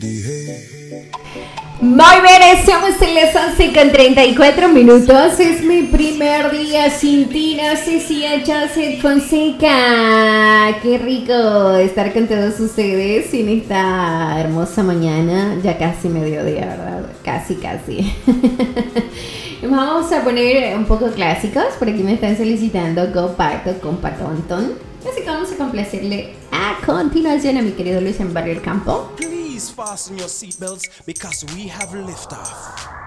Muy bien, estamos en las 11:34. Es mi primer día sin ti, no sé si Joseph Fonseca. Qué rico estar con todos ustedes en esta hermosa mañana. Ya casi mediodía, ¿verdad? Casi. Vamos a poner un poco clásicos. Por aquí me están solicitando Go Parto con Patonton. Así que vamos a complacerle a continuación a mi querido Luis en Barrio El Campo. Please fasten your seatbelts because we have liftoff.